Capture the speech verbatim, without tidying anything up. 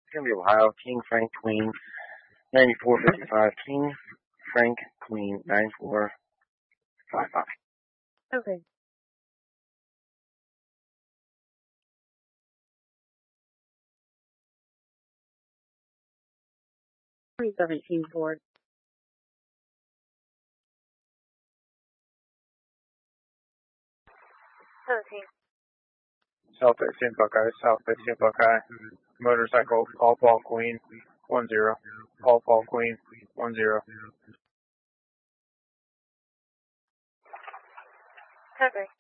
going to be Ohio, King, Frank, Queen, ninety-four fifty-five, King, Frank, Queen, ninety-four fifty-five. Okay. twenty seventeen Ford. seventeen. South fifteen Buckeye, South fifteen Buckeye. Motorcycle, Paul Paul Queen, one zero. Paul Paul Queen, one zero. Okay.